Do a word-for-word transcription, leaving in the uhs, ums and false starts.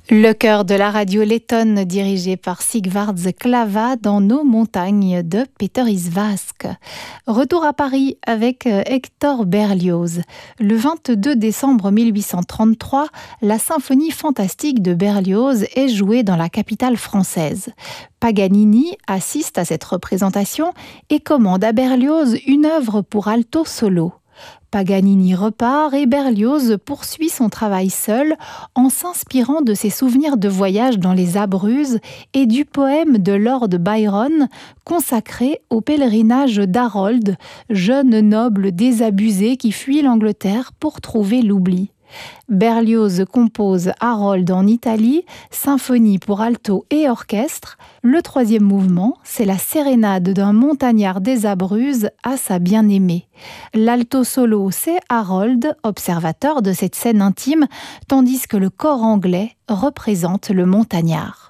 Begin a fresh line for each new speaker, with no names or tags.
Le chœur de la radio lettonne dirigé par Sigvards Klava dans nos montagnes de Peter Isvask. Retour à Paris avec Hector Berlioz. Le vingt-deux décembre mille huit cent trente-trois, la symphonie fantastique de Berlioz est jouée dans la capitale française. Paganini assiste à cette représentation et commande à Berlioz une œuvre pour alto solo. Paganini repart et Berlioz poursuit son travail seul en s'inspirant de ses souvenirs de voyage dans les Abruzzes et du poème de Lord Byron consacré au pèlerinage d'Harold, jeune noble désabusé qui fuit l'Angleterre pour trouver l'oubli. Berlioz compose Harold en Italie, symphonie pour alto et orchestre. Le troisième mouvement, c'est la sérénade d'un montagnard des Abruzzes à sa bien-aimée. L'alto solo, c'est Harold, observateur de cette scène intime, tandis que le cor anglais représente le montagnard.